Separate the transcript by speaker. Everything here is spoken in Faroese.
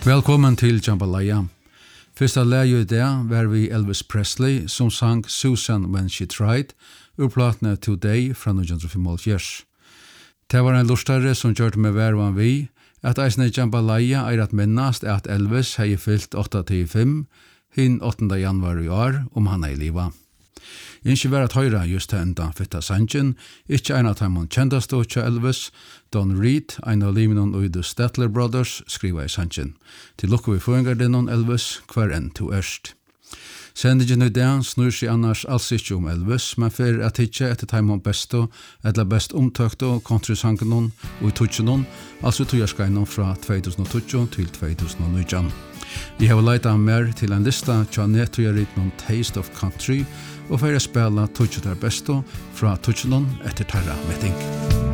Speaker 1: Velkommen til Jambalaya. Fyrsta lege I dag var vi Elvis Presley som sang Susan When She Tried ur platene Today fra 1975. Det var en lustare som gjørte med vervan vi at eisne Jambalaya at minnast at Elvis hei fyllt 8-5 hin 8. januar I år han I liva. Ikke var at høyra just enda fitta sangen, ikke en av dem kjendast og Elvis, Don Reed, en av liven og The Statler Brothers, skriva I sangen. Til lukker vi føringar den Elvis, hver enn to erst. Sendingen I dag snur seg annars alls ikke Elvis, men for at ikke etter dem besto, eller best omtøkto countrysangen og I tutsjenon, altså togjørskeinon fra 2012 til 2019. Vi har leitat mer til en lista tja nettogjøritnon Taste of Country, og for å spela tutsjetar besto fra tutsjenon etter tarra meting.